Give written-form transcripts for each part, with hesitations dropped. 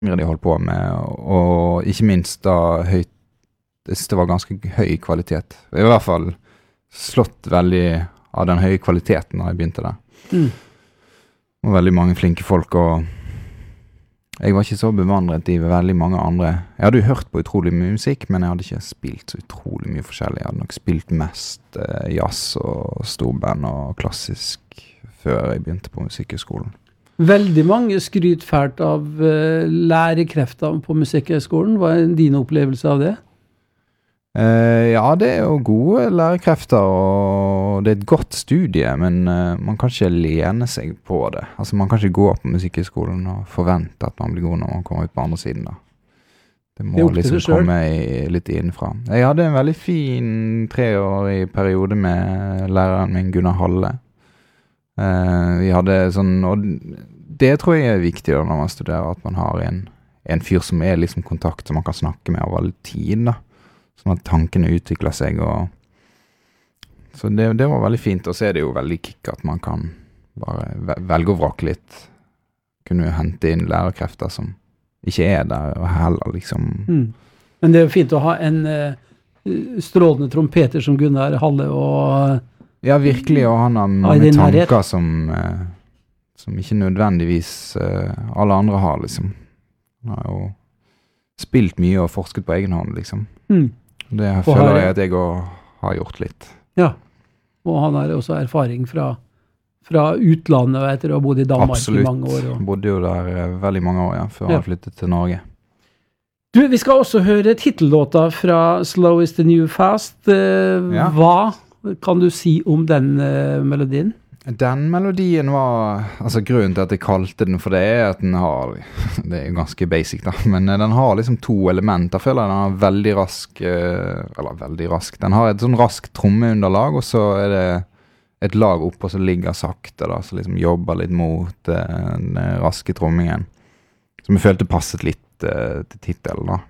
de holdt på med, og ikke minst da jeg synes det var ganske høy kvalitet. I hvert fall slått veldig av den høye kvaliteten da jeg begynte der. Og veldig mange flinke folk, og jeg var ikke så bevandret i veldig mange andre. Jeg hadde jo hørt på utrolig mye musikk, men jeg hadde ikke spilt så utrolig mye forskjellig. Jeg hadde nok spilt mest jazz og storband og klassisk før jeg begynte på Musikkhøgskolen. Veldig mange skryt fælt av lærekrefter på Musikkhøgskolen. Hva er din opplevelse av det? Ja, det er jo gode lærekrefter, og det er et godt studie, men man kan ikke lene seg på det. Altså, man kan ikke gå på Musikkhøgskolen og forvente at man blir god når man kommer ut på andre siden da. Det må liksom komme litt innenfra. Jeg hadde en veldig fin 3-årig periode med læreren min, Gunnar Halle. Vi hadde sånn, og det tror jeg er viktig da når man studerer, at man har en fyr som er liksom kontakt som man kan snakke med over all tid da. Sånn at tankene utvikler seg, og så det var veldig fint, og så er det jo veldig kick at man kan bare velge å vrake litt, kunne hente inn lærerkrefter som ikke er der heller, liksom. Men det er jo fint å ha en strålende trompeter som Gunnar Halle, og ja, virkelig, og han har mange tanker som ikke nødvendigvis alle andre har, liksom. Han har jo spilt mye og forsket på egen hånd, liksom. Det føler jeg at jeg også har gjort litt. Ja, og han har også erfaring fra utlandet etter å ha bodd i Danmark i mange år. Absolutt, bodde jo der veldig mange år, før han flyttet til Norge. Du, vi skal også høre titellåta fra Slow is the New Fast. Hva kan du si om den melodien? Den melodien var, altså grunnen til at jeg kalte den for det at den har, det er jo ganske basic da, men den har liksom 2 elementer. Jeg føler den har veldig rask, den har et sånn rask trommeunderlag, og så er det et lag oppå som ligger sakte da, så liksom jobber litt mot den raske trommingen, som jeg følte passet litt til titelen da.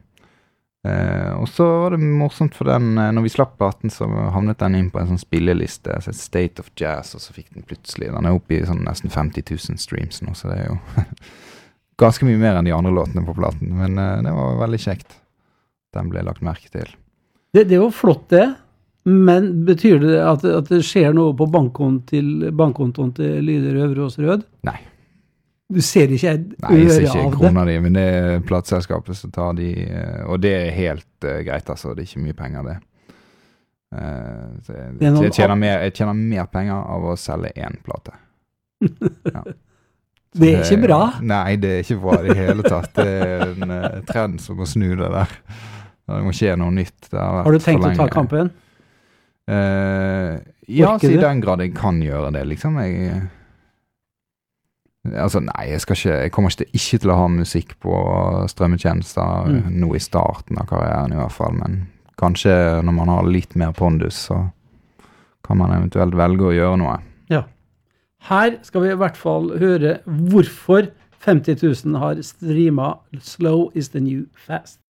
Og så var det morsomt for den, når vi slapp platen så havnet den inn på en sånn spilleliste, altså State of Jazz, og så fikk den plutselig, den er oppe i sånn nesten 50 000 streams nå, så det er jo ganske mye mer enn de andre låtene på platen, men det var veldig kjekt. Den ble lagt merke til. Det er jo flott det, men betyr det at det skjer noe på bankkontoen til Lyder Øverås Rød? Nei. Du ser ikke et øre av det? Nei, jeg ser ikke en krone av de, men det er plateselskapet som tar de, og det er helt greit, altså, det er ikke mye penger det. Jeg tjener mer penger av å selge en plate. Ja. Det er ikke bra? Nei, det er ikke bra i det hele tatt. Det er en trend som må snu det der. Det må skje noe nytt. Har du tenkt å ta kampen? Ja, så i den grad jeg kan gjøre det, liksom. Altså, nei, jeg kommer ikke til å ha musikk på strømmetjenester nå i starten av karrieren i hvert fall, men kanskje når man har litt mer pondus, så kan man eventuelt velge å gjøre noe. Ja. Her skal vi i hvert fall høre hvorfor 50 000 har streamet Slow is the New Fast.